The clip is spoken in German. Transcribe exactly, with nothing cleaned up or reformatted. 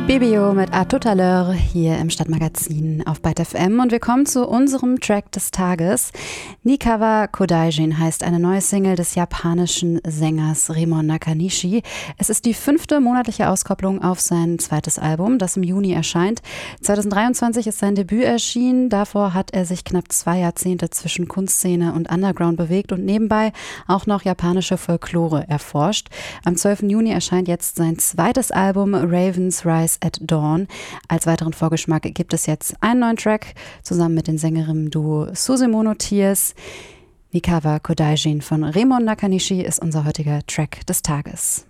Bibio mit A Tout à l'heure hier im Stadtmagazin auf Byte F M und wir kommen zu unserem Track des Tages. Nikawa Kodaijin heißt eine neue Single des japanischen Sängers Remon Nakanishi. Es ist die fünfte monatliche Auskopplung auf sein zweites Album, das im Juni erscheint. zwanzig dreiundzwanzig ist sein Debüt erschienen. Davor hat er sich knapp zwei Jahrzehnte zwischen Kunstszene und Underground bewegt und nebenbei auch noch japanische Folklore erforscht. Am zwölften Juni erscheint jetzt sein zweites Album Ravens Rise at Dawn. Als weiteren Vorgeschmack gibt es jetzt einen neuen Track zusammen mit den Sängerinnen-Duo Susemono Tears. Nikawa Kodaijin von Remon Nakanishi ist unser heutiger Track des Tages.